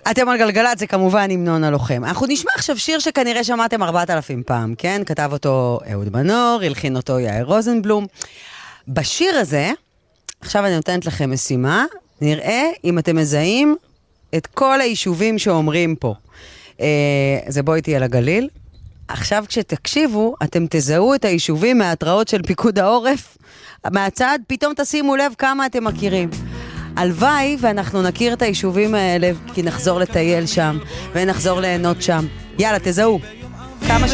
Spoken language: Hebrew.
אתם על גלגלת, זה כמובן המנון הלוחם. אנחנו נשמע עכשיו שיר שכנראה שמעתם 4,000 פעם, כן? כתב אותו אהוד מנור, הלחין אותו יאיר רוזנבלום. בשיר הזה, עכשיו אני נותנת לכם משימה, נראה אם אתם מזהים את כל היישובים שאומרים פה. זה בוא איתי על הגליל. עכשיו כשתקשיבו, אתם תזהו את היישובים מההתראות של פיקוד העורף. מהצד, פתאום תשימו לב כמה אתם מכירים. הלוואי ואנחנו נכיר את היישובים האלה, כי נחזור לטייל שם, ונחזור ליהנות שם. יאללה, תזהו. כמה